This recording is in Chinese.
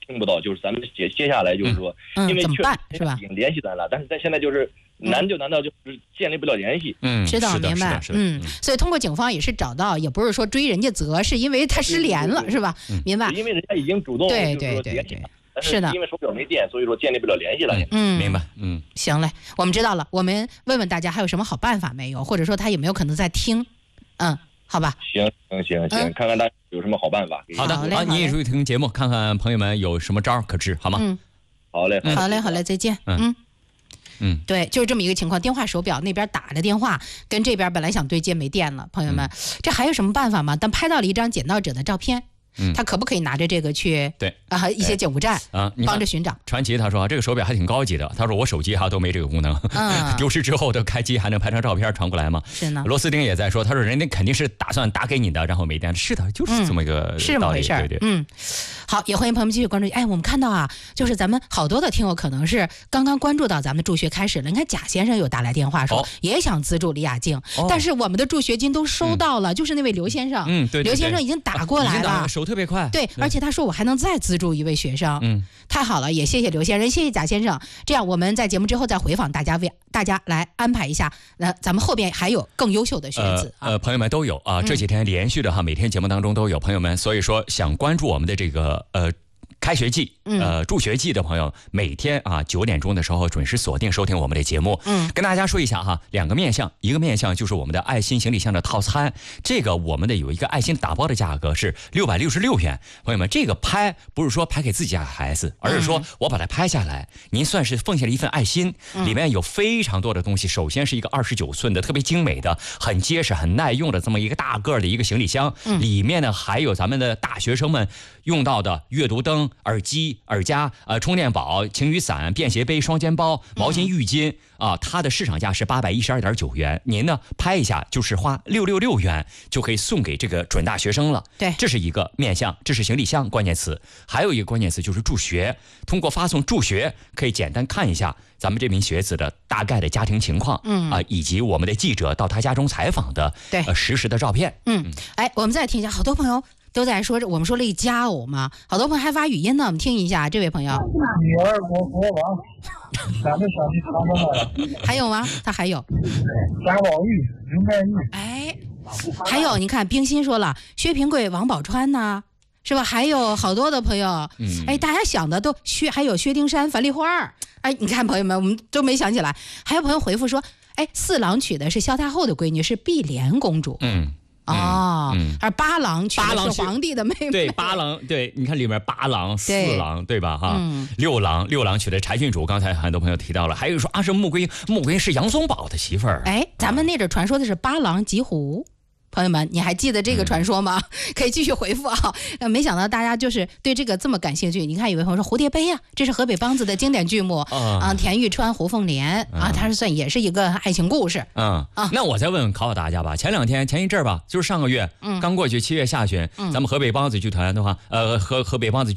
听不到，就是咱们接下来就是说，因为怎么办是吧？ 已经联系咱了，但是咱现在就是难道就是建立不了联系。 知道明白。所以通过警方也是找到，也不是说追人家责，是因为他失联了，是吧？明白？ 因为人家已经主动对， 是的，因为手表没电，所以说建立不了联系了。 明白。 行嘞，我们知道了，我们问问大家还有什么好办法没有，或者说他有没有可能在听？好吧。 行，看看大家有什么好办法。 好的，好，你也注意听节目，看看朋友们有什么招可治，好吗？ 好嘞， 好嘞，再见。对，就是这么一个情况。电话手表那边打了电话，跟这边本来想对接没电了，朋友们，这还有什么办法吗？但拍到了一张捡到者的照片。他可不可以拿着这个去一些警务站帮着寻找？ 传奇他说这个手表还挺高级的，他说我手机都没这个功能，丢失之后的开机还能拍张照片传过来吗？ 是呢。 螺丝钉也在说，他说人家肯定是打算打给你的，然后没电。是的，就是这么一个是这么回事。 对。 好，也欢迎朋友们继续关注。我们看到就是咱们好多的听友可能是刚刚关注到咱们助学开始了。你看贾先生有打来电话说也想资助李雅静，但是我们的助学金都收到了，就是那位刘先生， 对， 刘先生已经打过来了， 手特别快。 对，而且他说我还能再资助一位学生，太好了，也谢谢刘先生，谢谢贾先生。这样我们在节目之后再回访大家，为大家来安排一下。那咱们后边还有更优秀的学子朋友们都有啊，这几天连续的每天节目当中都有朋友们，所以说想关注我们的这个开学季助学季的朋友，每天9点钟的时候准时锁定收听我们的节目。跟大家说一下两个面向，一个面向就是我们的爱心行李箱的套餐，这个我们的有一个爱心打包的价格是666元。朋友们，这个拍不是说拍给自己家孩子，而是说我把它拍下来，您算是奉献了一份爱心。里面有非常多的东西，首先是一个29寸的特别精美的、很结实、很耐用的这么一个大个的一个行李箱，里面呢还有咱们的大学生们用到的阅读灯、耳机、耳夹、充电宝、晴雨伞、便携杯、双肩包、毛巾、浴巾它的市场价是812.9元，您呢拍一下就是花666元就可以送给这个准大学生了。 对， 这是一个面向，这是行李箱关键词。还有一个关键词就是助学，通过发送助学可以简单看一下咱们这名学子的大概的家庭情况，以及我们的记者到他家中采访的实时的照片。 我们再听一下，好多朋友都在说我们说了一佳偶嘛，好多朋友还发语音呢，我们听一下这位朋友。 女儿国王，想着尝到了。 还有吗？他还有贾宝玉、林黛玉。 还有你看冰心说了薛平贵、王宝钏呢，是吧？还有好多的朋友，大家想的都还有薛丁山、樊梨花。你看朋友们，我们都没想起来。还有朋友回复说，四郎娶的是萧太后的闺女，是碧莲公主。而八郎娶的是皇帝的妹妹。 对，八郎，对，你看里面八郎、四郎，对吧？六郎娶的柴郡主，刚才很多朋友提到了，还有说是穆桂英是杨宗保的媳妇儿。 咱们那阵传说的是八郎吉虎。朋友们，你还记得这个传说吗？可以继续回复没想到大家就是对这个这么感兴趣。你看有位朋友说蝴蝶杯这是河北梆子的经典剧目田玉川、胡凤莲它是也是一个爱情故事。 那我再考考大家吧，前一阵吧，就是上个月刚过去7月下旬，咱们河北梆子剧团的话，河北梆子